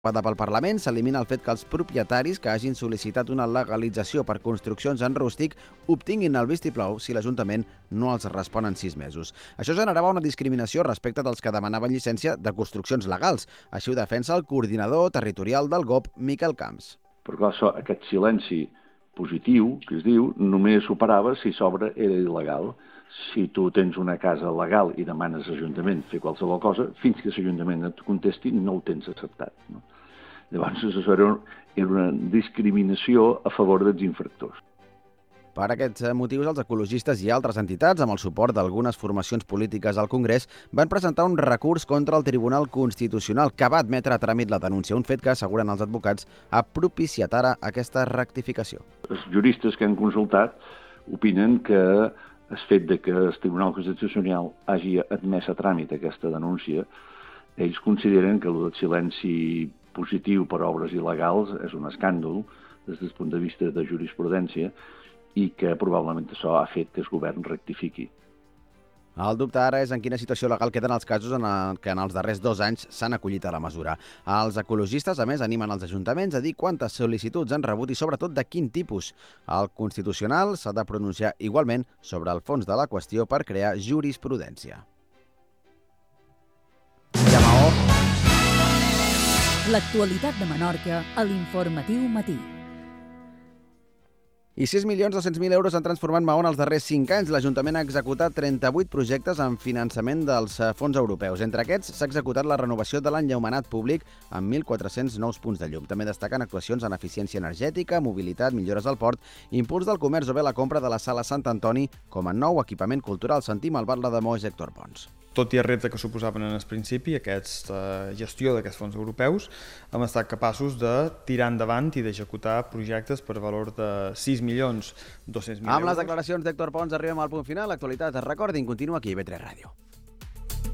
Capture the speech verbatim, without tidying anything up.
Aprovada pel Parlament, s'elimina el fet que els propietaris que hagin sol·licitat una legalització per construccions en rústic obtinguin el vistiplau si l'Ajuntament no els respon en sis mesos. Això generava una discriminació respecte dels que demanaven llicència de construccions legals. Així ho defensa el coordinador territorial del G O P, Miquel Camps. Però clar, això, aquest silenci positiu, que es diu, només s'operava si l'obra era il·legal. Si tu tens una casa legal i demanes a l'Ajuntament fer qualsevol cosa, fins que l'Ajuntament et contesti no ho tens acceptat. No? Llavors, això era una discriminació a favor dels infractors. Per aquests motius, els ecologistes i altres entitats, amb el suport d'algunes formacions polítiques al Congrés, van presentar un recurs contra el Tribunal Constitucional que va admetre a tràmit la denúncia, un fet que, asseguren els advocats, ha propiciat ara aquesta rectificació. Els juristes que han consultat opinen que el fet de que el Tribunal Constitucional hagi admès a tràmit aquesta denúncia, ells consideren que el del silenci positiu per obres il·legals és un escàndol des del punt de vista de jurisprudència i que probablement això ha fet que el govern rectifiqui. El dubte ara és en quina situació legal queden els casos en què en els darrers dos anys s'han acollit a la mesura. Els ecologistes, a més, animen els ajuntaments a dir quantes sol·licituds han rebut i sobretot de quin tipus. El Constitucional s'ha de pronunciar igualment sobre el fons de la qüestió per crear jurisprudència. L'actualitat de Menorca a l'Informatiu Matí. I sis milions dos-cents mil euros han transformat Mahón els darrers cinc anys. L'Ajuntament ha executat trenta-vuit projectes amb finançament dels fons europeus. Entre aquests s'ha executat la renovació de l'enllumenat públic amb mil quatre-cents nous punts de llum. També destaquen actuacions en eficiència energètica, mobilitat, millores al port, impuls del comerç o bé la compra de la Sala Sant Antoni com a nou equipament cultural. Sentim el batlle de Moix, Héctor Pons. Tot i el repte que suposaven en el principi, aquesta gestió d'aquests fons europeus, hem estat capaços de tirar endavant i d'executar projectes per valor de sis milions dos-cents mil euros. Amb les declaracions d'Héctor Pons arribem al punt final. L'actualitat, recordin, continua aquí a B tres Ràdio.